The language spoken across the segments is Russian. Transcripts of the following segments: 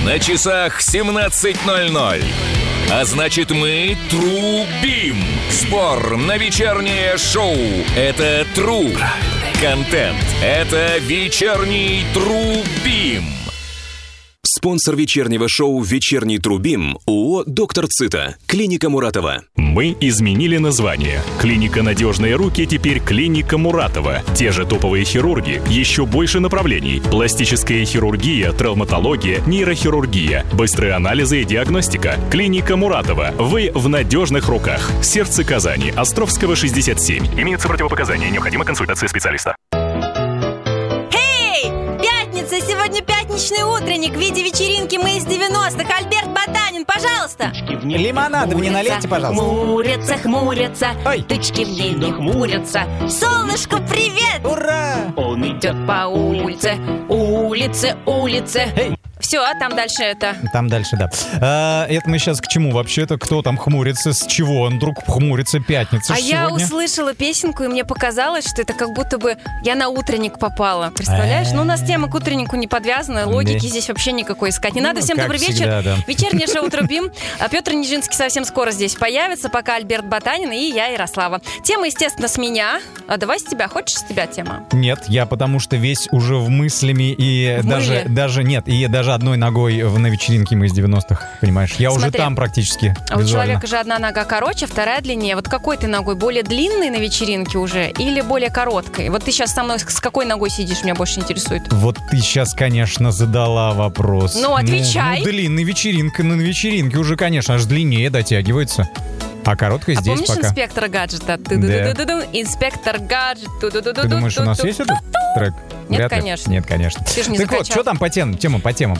На часах 17:00. А значит, мы трубим. Спор на вечернее шоу. Это тру. Контент. Это вечерний трубим. Спонсор вечернего шоу «Вечерний трубим» ООО «Доктор Цита». Клиника Муратова. Мы изменили название. Клиника «Надежные руки» теперь клиника Муратова. Те же топовые хирурги, еще больше направлений. Пластическая хирургия, травматология, нейрохирургия, быстрые анализы и диагностика. Клиника Муратова. Вы в надежных руках. Сердце Казани. Островского, 67. Имеются противопоказания. Необходима консультация специалиста. Сегодня пятничный утренник в виде вечеринки «Мы из 90-х». Альберт Ботанин, пожалуйста. Лимонада мне налейте, пожалуйста. Хмурятся, Ой. тычки в небе хмурятся. Солнышку привет! Ура! Он идет по улице. Эй. Все, а там дальше это. Там дальше, да. Это мы сейчас к чему вообще-то? Кто там хмурится? С чего он вдруг хмурится? Пятница ж Я сегодня. услышала песенку, и мне показалось, что это как будто бы я на утренник попала. Представляешь? Ну, у нас тема к утреннику не подвязана. Логики здесь вообще никакой искать не надо. Всем как добрый всегда, вечер. да. Вечернее шоу «Трубим». Петр Нижинский совсем скоро здесь появится. Пока Альберт Ботанин и я, Ярослава. Тема, естественно, с меня. А давай с тебя. Хочешь с тебя тема? Нет, я потому что весь уже в мыслями и даже одной ногой на вечеринке «Мы из 90-х», понимаешь? Я уже там практически А у визуально. человека же одна нога короче, вторая длиннее. Вот какой ты ногой? Более длинной на вечеринке уже или более короткой? Вот ты сейчас со мной с какой ногой сидишь, меня больше интересует. Вот ты сейчас, конечно, задала вопрос. Ну, отвечай. Длинная вечеринка, на вечеринке уже, конечно, аж длиннее дотягивается. А короткая здесь помнишь пока. инспектора гаджета? Инспектор гаджет. Ты думаешь, у нас есть этот трек? Нет, Вряд ли. конечно. Нет, конечно. Ты ж не так вот, закачал. что там по темам? Тема. Тема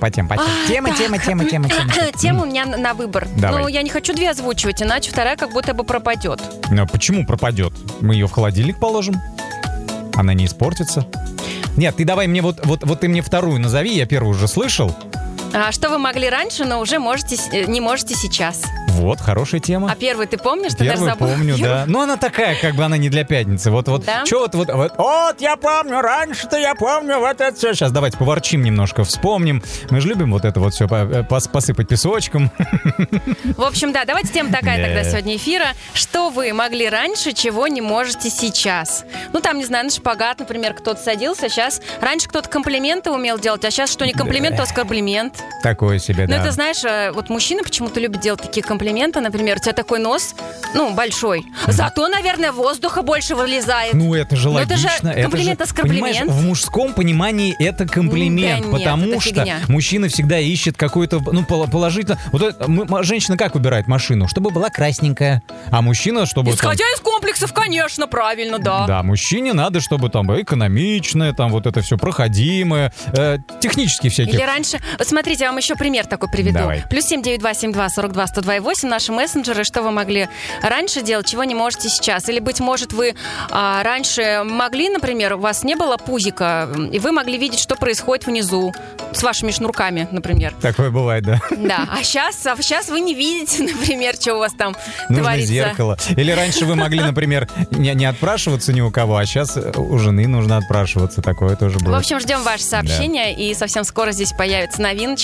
у меня на выбор. Давай. Ну, я не хочу две озвучивать, иначе вторая как будто бы пропадет. Но почему пропадет? Мы ее в холодильник положим. Она не испортится. Нет, ты давай мне вот ты мне вторую назови, я первую уже слышал. А что вы могли раньше, но уже не можете сейчас? Вот, хорошая тема. А первый ты помнишь? Ты даже Первую забыл. помню, да. Ну, она такая, как бы она не для пятницы. Да? Чё вот, я помню, раньше-то я помню, вот это все. Сейчас давайте поворчим немножко, вспомним. Мы же любим вот это вот все посыпать песочком. В общем, да, давайте тема такая тогда сегодня эфира. Что вы могли раньше, чего не можете сейчас? Ну, там, не знаю, на шпагат, например, кто-то садился. Сейчас раньше кто-то комплименты умел делать, а сейчас что не комплимент, то оскорблимент. Такое себе, да. Ну, это, знаешь, вот мужчины почему-то любят делать такие комплименты. Например, у тебя такой нос, большой. Зато, наверное, воздуха больше вылезает. Ну, это же логично. Это же комплимент, оскорблимент. Понимаешь, в мужском понимании это комплимент, Да нет, потому это что фигня. мужчина всегда ищет какой-то, положительно. Женщина как выбирает машину? Чтобы была красненькая. А мужчина, чтобы... Исходя из комплексов, конечно, правильно, да. Да, мужчине надо, чтобы там экономичное, там вот это все проходимое, технические всякие. Или раньше... Вот смотрите, я вам еще пример такой приведу. Давай. Плюс 792-72-102-102-8 наши мессенджеры. Что вы могли раньше делать, чего не можете сейчас? Или, быть может, вы раньше могли, например, у вас не было пузика, и вы могли видеть, что происходит внизу с вашими шнурками, например. Такое бывает, да. Да, а сейчас вы не видите, например, что у вас там Нужно творится. зеркало. Или раньше вы могли, например, не отпрашиваться ни у кого, а сейчас у жены нужно отпрашиваться. Такое тоже было. В общем, ждем ваши сообщения, и совсем скоро здесь появится новиночка.